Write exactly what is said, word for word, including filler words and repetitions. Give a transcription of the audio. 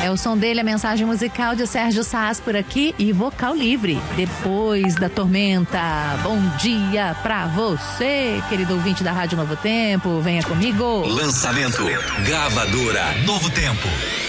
É o som dele, a mensagem musical de Sérgio Sás por aqui e vocal livre. Depois da tormenta. Bom dia pra você, querido ouvinte da Rádio Novo Tempo. Venha comigo. Lançamento. Gravadora Novo Tempo.